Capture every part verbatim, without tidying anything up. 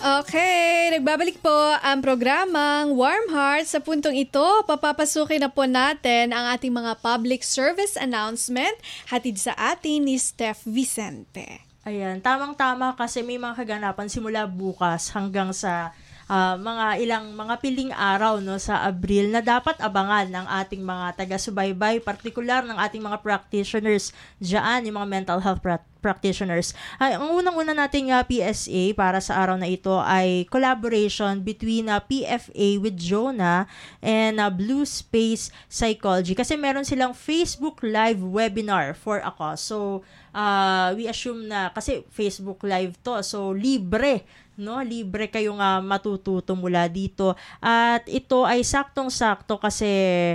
Okay, nagbabalik po ang programang Warm Hearts. Sa puntong ito, papapasukin na po natin ang ating mga public service announcement hatid sa atin ni Steph Vicente. Ayan, tamang-tama kasi may mga kaganapan simula bukas hanggang sa uh, mga ilang mga piling araw no sa Abril na dapat abangan ng ating mga taga-subaybay, partikular ng ating mga practitioners diyan, yung mga mental health pra- practitioners. Ay, ang unang-una nating uh, P S A para sa araw na ito ay collaboration between uh, P F A with Jonah and uh, Blue Space Psychology kasi meron silang Facebook Live webinar for a cause. So, uh, we assume na kasi Facebook Live to, so libre, no? Libre kayong uh, matututo mula dito. At ito ay saktong-sakto kasi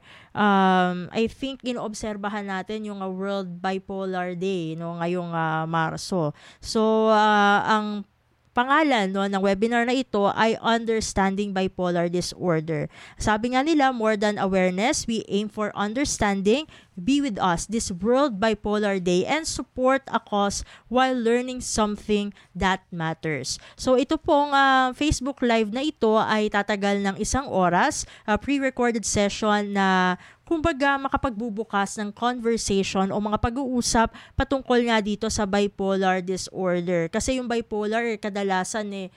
um, I think inoobserbahan natin yung uh, World Bipolar Day no ngayong uh, Marso. So uh, ang pangalan no ng webinar na ito ay Understanding Bipolar Disorder. Sabi nga nila, more than awareness, we aim for understanding. Be with us this World Bipolar Day and support a cause while learning something that matters. So ito pong uh, Facebook Live na ito ay tatagal ng isang oras, a pre-recorded session na kumbaga makapagbubukas ng conversation o mga pag-uusap patungkol nga dito sa bipolar disorder. Kasi yung bipolar kadalasan eh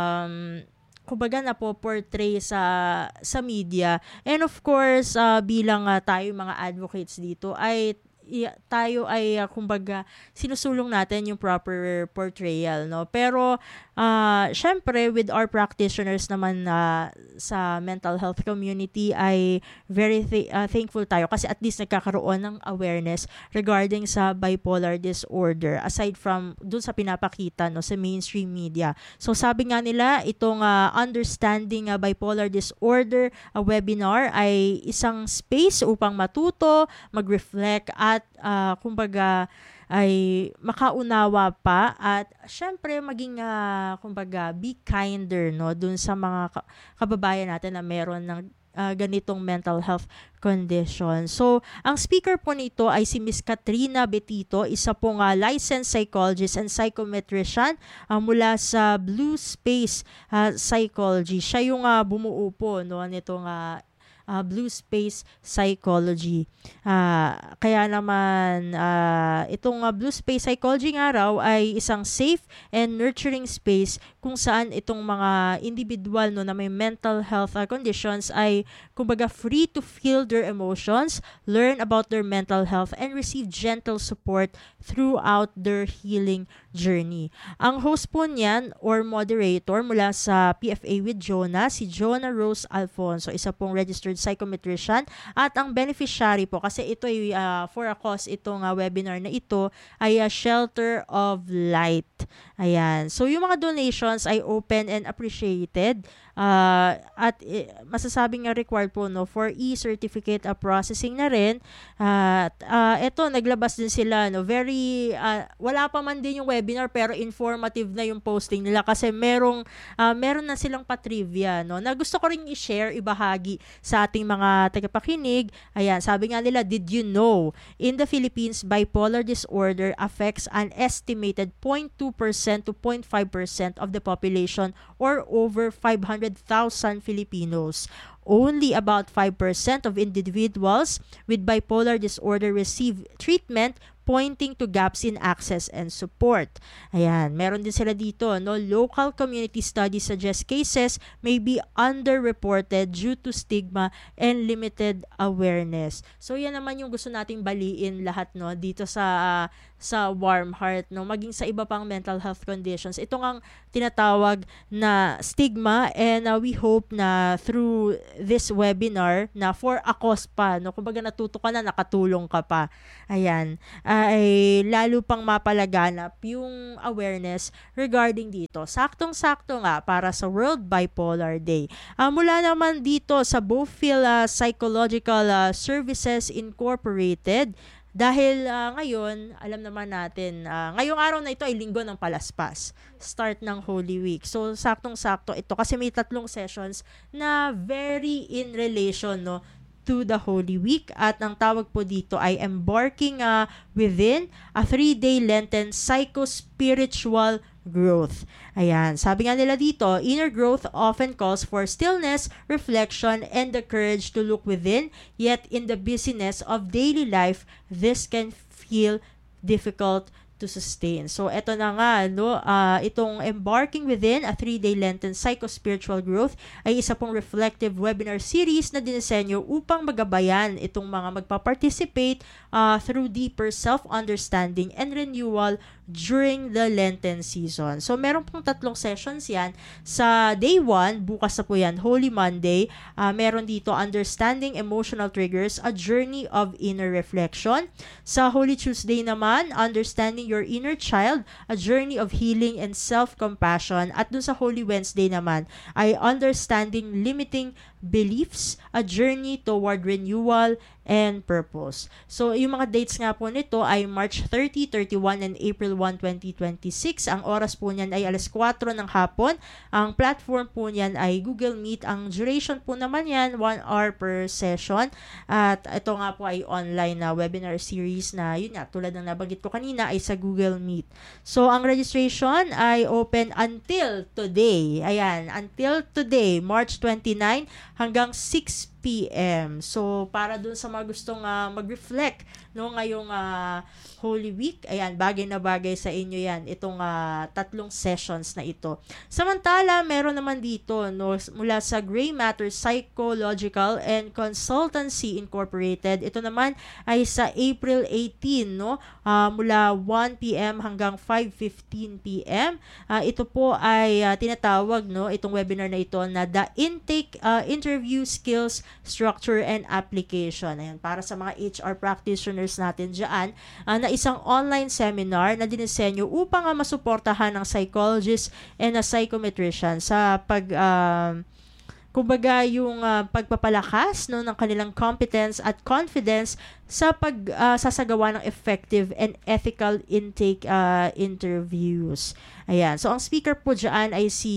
um, kumbaga napo-portray sa sa media, and of course uh, bilang uh, tayo mga advocates dito ay i- tayo ay uh, kumbaga sinusulong natin yung proper portrayal no, pero uh, syempre with our practitioners naman uh, sa mental health community ay very th- uh, thankful tayo kasi at least nagkakaroon ng awareness regarding sa bipolar disorder aside from dun sa pinapakita no sa mainstream media. So sabi nga nila itong uh, Understanding uh, Bipolar Disorder uh, webinar ay isang space upang matuto, mag-reflect at uh, kumbaga ay makaunawa pa at syempre maging uh, kumbaga be kinder no dun sa mga ka- kababayan natin na meron ng uh, ganitong mental health condition. So, ang speaker po nito ay si Miss Katrina Betito, isa pong uh, licensed psychologist and psychometrician uh, mula sa Blue Space uh, Psychology. Siya yung uh, bumuo po no nitong uh, Uh, Blue Space Psychology. Uh, kaya naman, uh, itong uh, Blue Space Psychology nga raw ay isang safe and nurturing space kung saan itong mga individual no, na may mental health uh, conditions ay kumbaga free to feel their emotions, learn about their mental health, and receive gentle support throughout their healing journey. Ang host po niyan or moderator mula sa P F A with Jonah, si Jonah Rose Alfonso, isa pong registered psychometrician, at ang beneficiary po kasi ito ay uh, for a cause itong uh, webinar na ito ay uh, Shelter of Light. Ayan. So yung mga donations ay open and appreciated. Uh, at uh, masasabing nga required po no for e-certificate uh, processing na rin. At uh, uh, eto naglabas din sila no very uh, wala pa man din yung webinar pero informative na yung posting nila kasi merong uh, meron na silang pa-trivia no na gusto ko ring i-share, ibahagi sa ating mga tagapakinig. Ayan, sabi nga nila, did you know in the Philippines bipolar disorder affects an estimated zero point two percent to zero point five percent of the population or over five hundred thousand Filipinos. Only about five percent of individuals with bipolar disorder receive treatment, pointing to gaps in access and support. Ayan, meron din sila dito, no? Local community studies suggest cases may be underreported due to stigma and limited awareness. So yan naman yung gusto nating baliin lahat no dito sa uh, sa Warm Heart no, maging sa iba pang mental health conditions. Ito ngang tinatawag na stigma, and uh, we hope na through this webinar na for a cause pa no, kumbaga natuto ka na, nakatulong ka pa. Ayan. Ay lalo pang mapalaganap yung awareness regarding dito. Saktong-sakto nga para sa World Bipolar Day. Uh, mula naman dito sa Beaufil uh, Psychological uh, Services Incorporated, dahil uh, ngayon, alam naman natin, uh, ngayong araw na ito ay linggo ng Palaspas, start ng Holy Week. So, saktong-sakto ito kasi may tatlong sessions na very in relation no to the Holy Week. At ang tawag po dito ay Embarking uh, Within, a three-day Lenten Psycho-Spiritual Growth. Ayan, sabi nga nila dito, inner growth often calls for stillness, reflection, and the courage to look within, yet in the busyness of daily life, this can feel difficult to sustain. So, eto na nga, no, uh, itong Embarking Within, a three-day Lenten Psycho-Spiritual Growth, ay isa pong reflective webinar series na dinisenyo upang magabayan itong mga magpa-participate uh, through deeper self-understanding and renewal during the Lenten season. So, meron pong tatlong sessions yan. Sa day one, bukas na po yan, Holy Monday, uh, meron dito Understanding Emotional Triggers, a Journey of Inner Reflection. Sa Holy Tuesday naman, Understanding Your Inner Child, a Journey of Healing and Self-Compassion. At dun sa Holy Wednesday naman, ay Understanding Limiting Beliefs, a Journey Toward Renewal and Purpose. So, yung mga dates nga po nito ay March thirty, thirty-one, and April first, twenty twenty-six. Ang oras po niyan ay alas kwatro ng hapon. Ang platform po niyan ay Google Meet. Ang duration po naman yan, one hour per session. At ito nga po ay online na webinar series na, yun nga, tulad ng nabanggit ko kanina, ay sa Google Meet. So, ang registration ay open until today. Ayan, until today, March twenty-nine hanggang six p.m. So, para dun sa mga gustong uh, mag-reflect no, ngayong uh, Holy Week, ayan, bagay na bagay sa inyo yan, itong uh, tatlong sessions na ito. Samantala, meron naman dito, no, mula sa Gray Matter Psychological and Consultancy Incorporated, ito naman ay sa April eighteenth, no, uh, mula one p.m. hanggang five fifteen p.m. Uh, ito po ay uh, tinatawag, no, itong webinar na ito na The Intake uh, Interview Skills Structure and Application. Ayan, para sa mga H R practitioners natin dyan, uh, na isang online seminar na dinisenyo upang uh, masuportahan ng psychologist and a psychometrician sa pag uh, kumbaga yung uh, pagpapalakas no ng kanilang competence at confidence sa pag uh, sasagawa ng effective and ethical intake uh, interviews. Ayan. So ang speaker po diyan ay si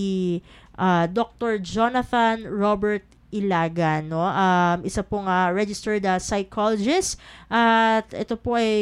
uh, Doctor Jonathan Robert Ilagan, no? Um, isa pong uh, registered uh, psychologist at ito po ay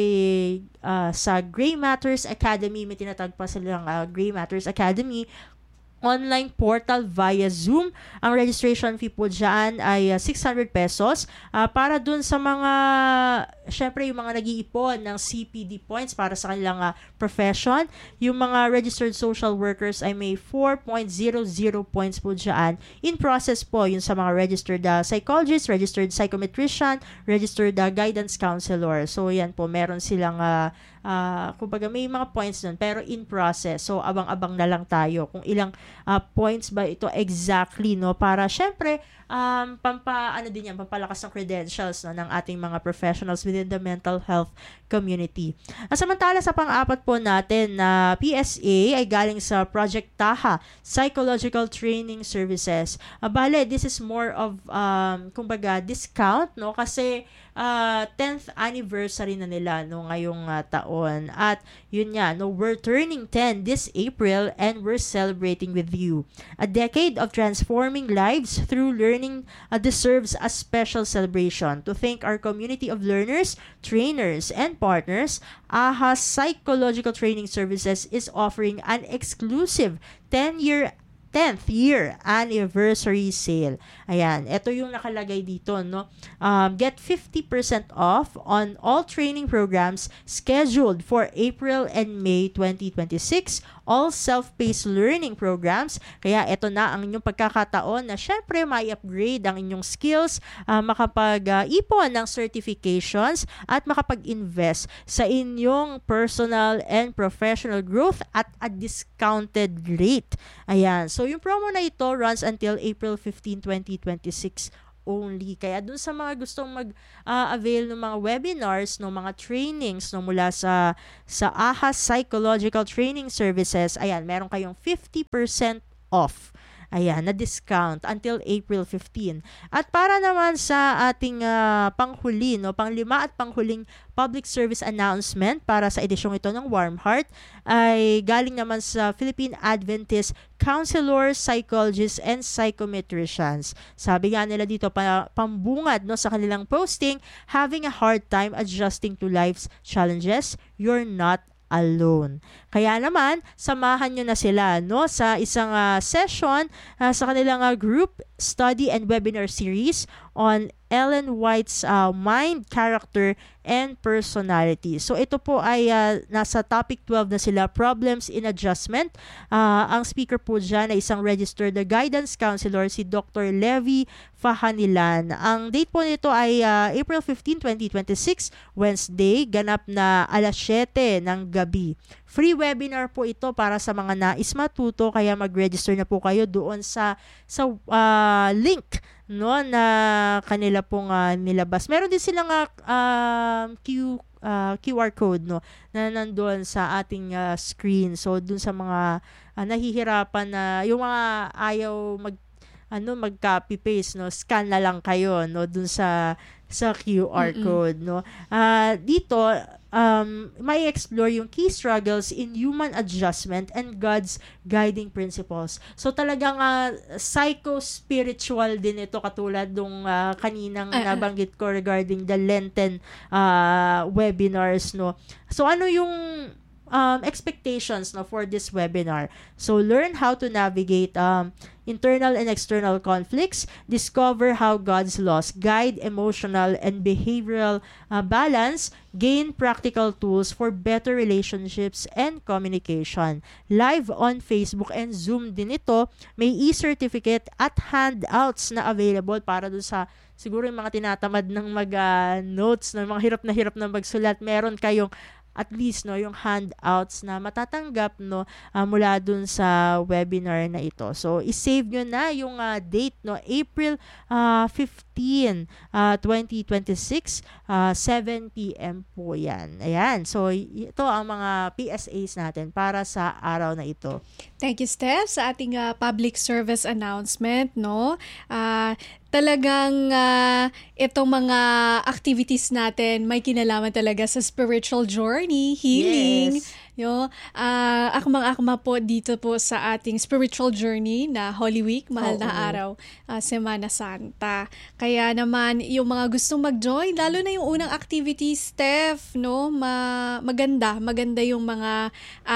uh, sa Gray Matters Academy, may tinatawag pa silang uh, Gray Matters Academy online portal via Zoom. Ang registration fee po dyan ay uh, six hundred pesos uh, para dun sa mga, syempre yung mga nag-iipon ng C P D points para sa kanilang uh, profession. Yung mga registered social workers ay may four point zero zero points po dyan. In process po yun sa mga registered uh, psychologist, registered psychometrician, registered uh, guidance counselor. So yan po, meron silang uh, Uh, kumbaga may mga points nun, pero in process. So, abang-abang na lang tayo kung ilang uh, points ba ito exactly, no? Para, syempre, um, pampa, ano din yan, pampalakas ng credentials no, ng ating mga professionals within the mental health community. Uh, samantala, sa pang-apat po natin na uh, P S A ay galing sa Project Taha, Psychological Training Services. Uh, bale, this is more of, um, kumbaga, discount, no? Kasi, uh, tenth anniversary na nila no ngayong uh, taon at yun nga no we're turning ten this April and we're celebrating with you a decade of transforming lives through learning uh, deserves a special celebration. To thank our community of learners, trainers, and partners, A H A Psychological Training Services is offering an exclusive ten-year tenth year anniversary sale. Ayan, ito yung nakalagay dito, no? Um, get fifty percent off on all training programs scheduled for April and May twenty twenty-six, all self-paced learning programs. Kaya ito na ang inyong pagkakataon na syempre may upgrade ang inyong skills, uh, makapag-ipon uh, ng certifications at makapag-invest sa inyong personal and professional growth at a discounted rate. Ayan, so So, yung promo na ito runs until April fifteenth, twenty twenty-six only. Kaya dun sa mga gustong mag-avail uh, ng mga webinars, ng mga trainings no, mula sa, sa A H A Psychological Training Services, ayan, meron kayong fifty percent off. Ayan, na discount until April fifteenth. At para naman sa ating uh, panghuli, no, panglima at panghuling public service announcement para sa edisyong ito ng Warm Heart ay galing naman sa Philippine Adventist Counselors, Psychologists, and Psychometricians. Sabi nga nila dito, pa, pambungad no, sa kanilang posting, having a hard time adjusting to life's challenges, you're not alone. Kaya naman, samahan nyo na sila no, sa isang uh, session uh, sa kanilang uh, group study and webinar series on Ellen White's uh, Mind, Character, and Personality. So ito po ay uh, nasa topic twelve na sila, Problems in Adjustment. Uh, ang speaker po dyan ay isang registered guidance counselor, si Doctor Levi Fahanilan. Ang date po nito ay uh, April fifteenth, twenty twenty-six, Wednesday, ganap na alas siyete ng gabi. Free webinar po ito para sa mga nais matuto, kaya mag-register na po kayo doon sa sa uh, link no na kanila pong uh, nilabas. Meron din silang uh, uh, Q uh, Q R code no na nandoon sa ating uh, screen. So doon sa mga uh, nahihirapan na yung mga ayaw mag ano mag-copy paste no, scan na lang kayo no doon sa sa Q R Mm-mm. code no. Uh, dito um may explore yung key struggles in human adjustment and God's guiding principles. So talagang uh, psycho-spiritual din ito, katulad nung uh, kaninang uh-uh. nabanggit ko regarding the Lenten uh, webinars no. So ano yung um expectations no for this webinar? So learn how to navigate um internal and external conflicts, discover how God's laws guide emotional and behavioral uh, balance, gain practical tools for better relationships and communication. Live on Facebook and Zoom din ito. May e-certificate at handouts na available para doon sa siguro yung mga tinatamad ng mag-notes, uh, no, mga hirap na hirap na magsulat. Meron kayong at least no yung handouts na matatanggap no uh, mula dun sa webinar na ito. So i-save nyo na yung uh, date no, April uh, fifteenth, uh, twenty twenty-six, uh, seven p.m. po yan. Ayan. So ito ang mga P S As natin para sa araw na ito. Thank you, Steph, sa ating uh, public service announcement no. Uh, Talagang uh, itong mga activities natin may kinalaman talaga sa spiritual journey, healing. Yes. Yo, uh, akmang-akma po dito po sa ating spiritual journey na Holy Week, mahal Oo. na araw, uh, Semana Santa. Kaya naman yung mga gustong mag-join, lalo na yung unang activity, Steph, no, ma- maganda, maganda yung mga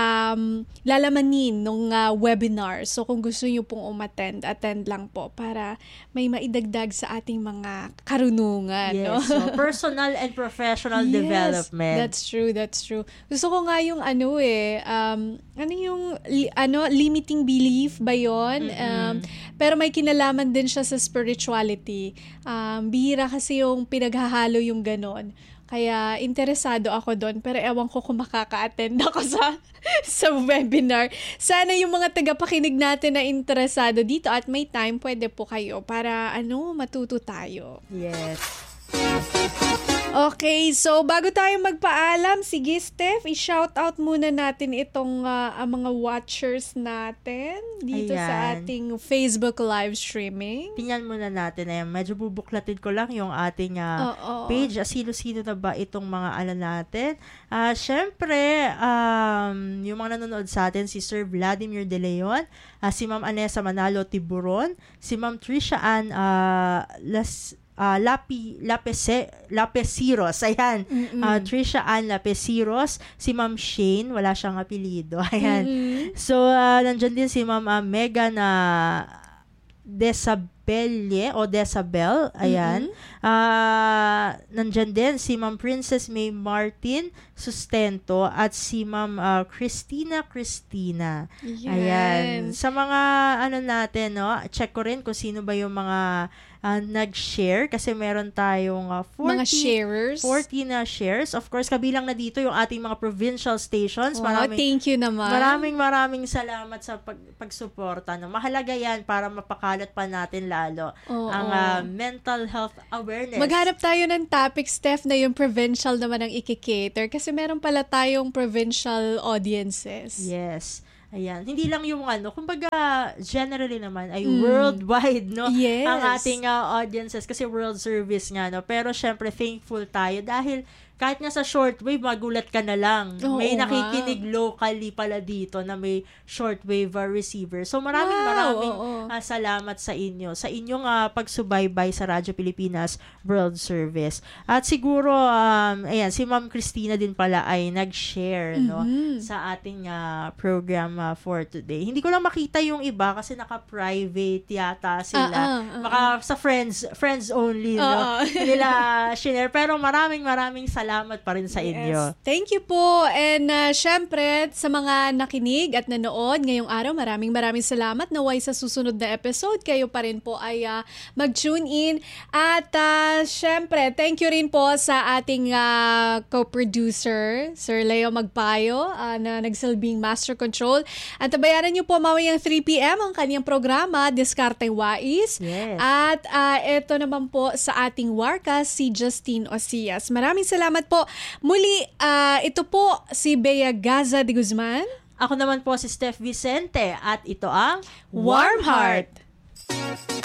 um, lalamanin ng uh, webinar. So kung gusto niyo pong umattend, attend lang po para may maidagdag sa ating mga karunungan. Yes, no? so personal and professional Yes, development. That's true, that's true. Gusto ko nga yung ano eh, um, ano yung, li, ano, limiting belief ba yun? Um, pero may kinalaman din siya sa spirituality. Um, bihira kasi yung pinaghahalo yung ganon. Kaya interesado ako doon, pero ewan ko kung makaka-attend ako sa, sa webinar. Sana yung mga tagapakinig natin na interesado dito at may time, pwede po kayo para ano, matuto tayo. Yes. Okay, so bago tayo magpaalam, sige Steph, i-shoutout muna natin itong uh, ang mga watchers natin dito Ayan. sa ating Facebook live streaming. Tingnan muna natin. Ayan, medyo bubuklatin ko lang yung ating uh, Oo. page. Uh, sino-sino na ba itong mga ala natin? Uh, Siyempre, um, yung mga nanonood sa atin, si Sir Vladimir De Leon, uh, si Ma'am Anessa Manalo Tiburon, si Ma'am Trisha Ann uh, Las... Uh, Lapi, Lapese, Lapesiros, ayan, uh, Trisha Ann Lapesiros, si Ma'am Shane, wala siyang apelido, ayan. Mm-hmm. So, uh, nandyan din si Ma'am uh, Megan na uh, Desabelle o Desabel, ayan. Mm-hmm. Uh, nandyan din si Ma'am Princess May Martin Sustento at si Ma'am uh, Christina Christina. Yan. Ayan. Sa mga ano natin, no, check ko rin kung sino ba yung mga Uh, nag-share kasi meron tayong uh, forty, mga sharers. forty na shares. Of course, kabilang na dito yung ating mga provincial stations. Wow, maraming, thank you naman. Maraming maraming salamat sa pag, pagsuporta. No? Mahalaga yan para mapakalat pa natin lalo Oo. ang uh, mental health awareness. Maghanap tayo ng topic, Steph, na yung provincial naman ang ikikater kasi meron pala tayong provincial audiences. Yes. Ayan, hindi lang yung ano, kumbaga generally naman ay Mm. worldwide, no? Yes. Ang ating uh, audiences kasi world service nga, no? Pero syempre thankful tayo dahil kahit nga sa shortwave, magulat ka na lang. Oo may nga. nakikinig locally pala dito na may shortwave uh, receiver. So maraming Wow, maraming oo. uh, salamat sa inyo. Sa inyong uh, pagsubaybay sa Radyo Pilipinas World Service. At siguro, um, ayan, si Ma'am Christina din pala ay nag-share, no? Mhm. Sa ating uh, program uh, for today. Hindi ko lang makita yung iba kasi naka-private yata sila. Ah, ah, ah. Baka sa friends, friends only, no? Oo. Hindi nila share. Pero maraming maraming salamat pa rin sa inyo. Yes. Thank you po. And uh, syempre, sa mga nakinig at nanood ngayong araw, maraming maraming salamat. Naway sa susunod na episode, kayo pa rin po ay uh, mag-tune in. At uh, syempre, thank you rin po sa ating uh, co-producer, Sir Leo Magpayo, uh, na nagsilbing Master Control. At tabayaran niyo po mamayang three p.m. ang kanyang programa, Diskarteng Wais. Yes. At uh, ito naman po sa ating Warkas, si Justine Osias. Maraming salamat po. Muli, uh, ito po si Bea Gaza de Guzman. Ako naman po si Steph Vicente at ito ang Warm Heart.